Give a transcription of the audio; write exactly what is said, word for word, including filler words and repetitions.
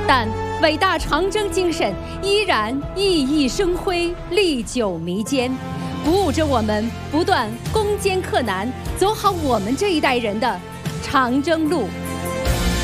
但伟大长征精神依然熠熠生辉，历久弥坚，鼓舞着我们不断攻坚克难，走好我们这一代人的长征路。